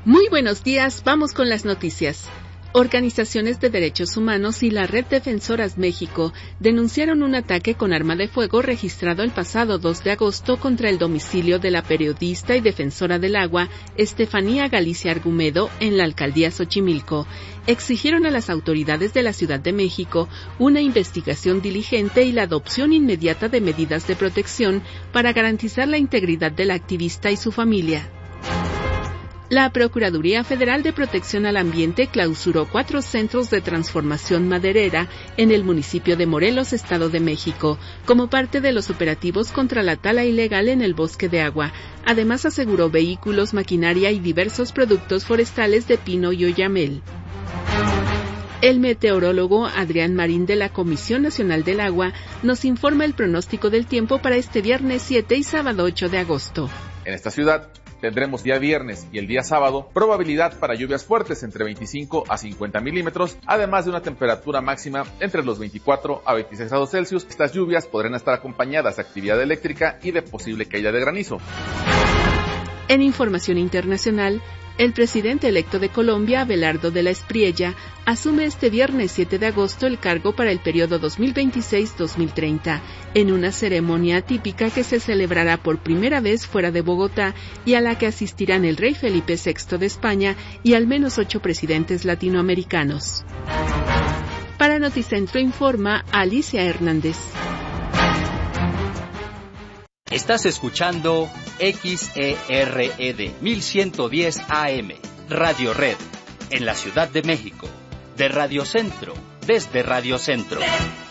Muy buenos días, vamos con las noticias. Organizaciones de derechos humanos y la Red Defensoras México denunciaron un ataque con arma de fuego registrado el pasado 2 de agosto contra el domicilio de la periodista y defensora del agua, Estefanía Galicia Argumedo, en la alcaldía Xochimilco. Exigieron a las autoridades de la Ciudad de México una investigación diligente y la adopción inmediata de medidas de protección para garantizar la integridad de la activista y su familia. La Procuraduría Federal de Protección al Ambiente clausuró 4 centros de transformación maderera en el municipio de Morelos, Estado de México, como parte de los operativos contra la tala ilegal en el bosque de agua. Además, aseguró vehículos, maquinaria y diversos productos forestales de pino y oyamel. El meteorólogo Adrián Marín de la Comisión Nacional del Agua nos informa el pronóstico del tiempo para este viernes 7 y sábado 8 de agosto. En esta ciudad tendremos día viernes y el día sábado probabilidad para lluvias fuertes entre 25 a 50 milímetros, además de una temperatura máxima entre los 24 a 26 grados Celsius. Estas lluvias podrán estar acompañadas de actividad eléctrica y de posible caída de granizo. En información internacional, el presidente electo de Colombia, Abelardo de la Espriella, asume este viernes 7 de agosto el cargo para el periodo 2026-2030, en una ceremonia atípica que se celebrará por primera vez fuera de Bogotá y a la que asistirán el rey Felipe VI de España y al menos 8 presidentes latinoamericanos. Para Noticentro informa Alicia Hernández. Estás escuchando XERED 1110 AM, Radio Red, en la Ciudad de México, de Radio Centro, desde Radio Centro.